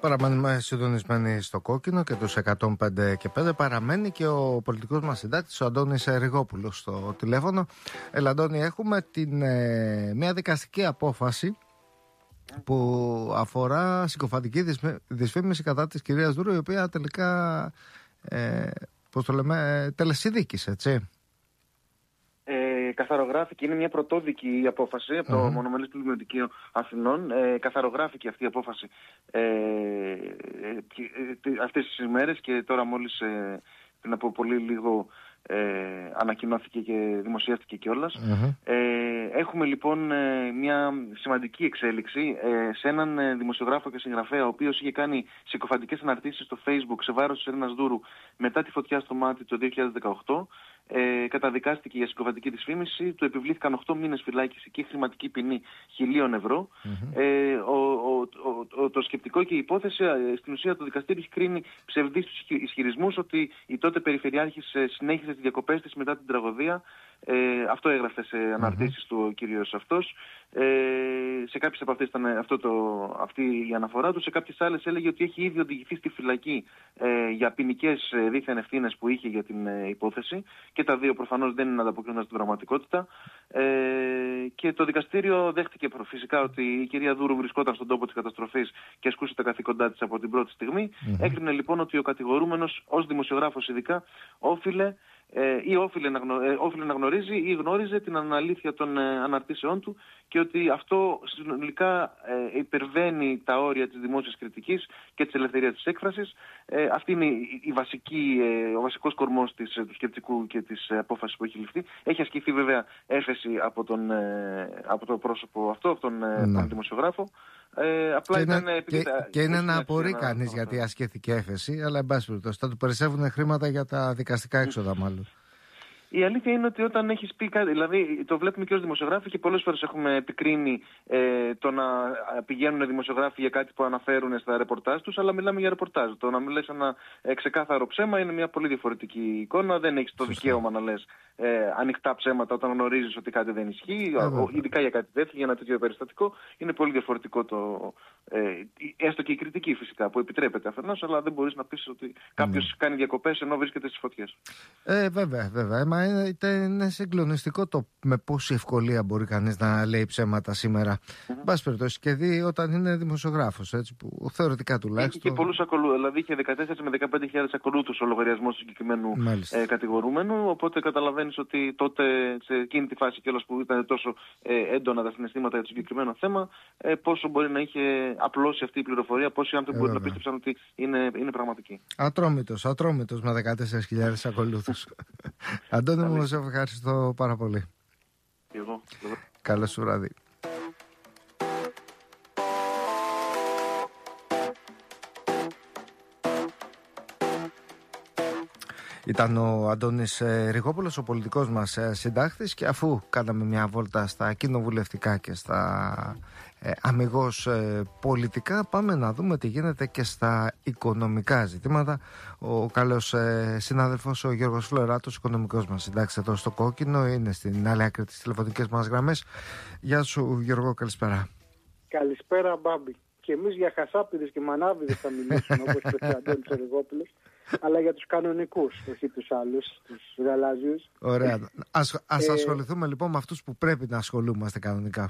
Παραμένουμε συντονισμένοι στο κόκκινο και τους 105 και 5. Παραμένει και ο πολιτικός μας συντάκτης, ο Αντώνης Ριγόπουλος, στο τηλέφωνο. Αντώνη, έχουμε μια δικαστική απόφαση που αφορά συκοφαντική δυσφήμιση κατά της κυρίας Δούρου, η οποία τελικά, τελεσίδικησε, έτσι. Καθαρογράφηκε, είναι μια πρωτόδικη απόφαση από το Μονομελές Πλημμυρωτικείο Αθηνών. Καθαρογράφηκε αυτή η απόφαση αυτές τις ημέρες και τώρα μόλις πριν από πολύ λίγο ανακοινώθηκε και δημοσιεύτηκε κιόλας. Έχουμε λοιπόν μια σημαντική εξέλιξη σε έναν δημοσιογράφο και συγγραφέα, ο οποίος είχε κάνει συκοφαντικές αναρτήσεις στο Facebook σε βάρος της Ελένας Δούρου μετά τη φωτιά στο μάτι το 2018. Καταδικάστηκε για συκοφαντική δυσφήμιση, του επιβλήθηκαν 8 μήνες φυλάκιση και χρηματική ποινή 1.000 ευρώ. Το σκεπτικό και η υπόθεση, στην ουσία το δικαστήριο έχει κρίνει ψευδείς τους ισχυρισμούς ότι η τότε Περιφερειάρχης συνέχισε τις διακοπές της μετά την τραγωδία. Αυτό έγραφε σε αναρτήσεις του ο κύριος αυτός. Σε κάποιες από αυτές ήταν αυτή η αναφορά του. Σε κάποιες άλλες έλεγε ότι έχει ήδη οδηγηθεί στη φυλακή για ποινικές δίθεν ευθύνες που είχε για την υπόθεση. Και τα δύο προφανώς δεν ανταποκρίνονται στην πραγματικότητα. Και το δικαστήριο δέχτηκε φυσικά ότι η κυρία Δούρου βρισκόταν στον τόπο της καταστροφής και ασκούσε τα καθήκοντά της από την πρώτη στιγμή. Έκρινε λοιπόν ότι ο κατηγορούμενος, ως δημοσιογράφος ειδικά, όφιλε να γνωρίζει ή γνώριζε την αναλήθεια των αναρτήσεών του και ότι αυτό συνολικά υπερβαίνει τα όρια της δημόσιας κριτικής και της ελευθερίας της έκφρασης. Αυτή είναι ο βασικός κορμός του σκεπτικού και της απόφασης που έχει ληφθεί. Έχει ασκηθεί βέβαια έφεση από το πρόσωπο αυτό, από τον δημοσιογράφο. Και είναι να απορεί κανείς γιατί ασκήθηκε έφεση, αλλά εν πάση περιπτώσει θα του περισσεύουν χρήματα για τα δικαστικά έξοδα μάλλον. Η αλήθεια είναι ότι όταν έχεις πει κάτι, δηλαδή το βλέπουμε και ως δημοσιογράφοι και πολλές φορές έχουμε επικρίνει το να πηγαίνουν δημοσιογράφοι για κάτι που αναφέρουν στα ρεπορτάζ τους, αλλά μιλάμε για ρεπορτάζ. Το να μιλάς ένα ξεκάθαρο ψέμα είναι μια πολύ διαφορετική εικόνα. Δεν έχεις το δικαίωμα να λες ανοιχτά ψέματα όταν γνωρίζεις ότι κάτι δεν ισχύει, ειδικά για κάτι τέτοιο, για ένα τέτοιο περιστατικό. Είναι πολύ διαφορετικό έστω και η κριτική φυσικά που επιτρέπεται αφενός, αλλά δεν μπορείς να πεις ότι κάποιος κάνει διακοπές ενώ βρίσκεται στις φωτιές. Βέβαια. Είναι συγκλονιστικό το με πόση ευκολία μπορεί κανείς να λέει ψέματα σήμερα. Μπας περιπτώσει και δει όταν είναι δημοσιογράφος, έτσι, που θεωρητικά τουλάχιστον. Έχει και πολλούς ακολούθους, δηλαδή είχε 14 με 15.000 ακολούθους ο λογαριασμός του συγκεκριμένου κατηγορούμενου. Οπότε καταλαβαίνεις ότι τότε σε εκείνη τη φάση κιόλας που ήταν τόσο έντονα τα συναισθήματα για το συγκεκριμένο θέμα, πόσο μπορεί να είχε απλώσει αυτή η πληροφορία, πόσοι άνθρωποι μπορεί να πίστεψαν ότι είναι πραγματική. Ατρόμητος με 14.000 ακολούθους. Αντώνη μου, σε ευχαριστώ πάρα πολύ. Εγώ. Καλό σου βράδυ. Ήταν ο Αντώνης Ριγόπουλος, ο πολιτικός μας συντάκτης, και αφού κάναμε μια βόλτα στα κοινοβουλευτικά και στα αμιγώς πολιτικά, πάμε να δούμε τι γίνεται και στα οικονομικά ζητήματα. Ο καλός συνάδελφος ο Γιώργος Φλωράτος, οικονομικός μας συντάκτης εδώ στο κόκκινο, είναι στην άλλη άκρη της τηλεφωνικής μας γραμμές. Γεια σου Γιώργο, καλησπέρα. Καλησπέρα Μπάμπη. Και εμείς για χασάπιδες και μανάβιδες θα μιλήσουμε, όπως είπε ο Αντώνης Ριγόπουλος, αλλά για τους κανονικούς, όχι τους άλλους, τους γαλάζιους. Ωραία. Ας ασχοληθούμε λοιπόν με αυτούς που πρέπει να ασχολούμαστε κανονικά.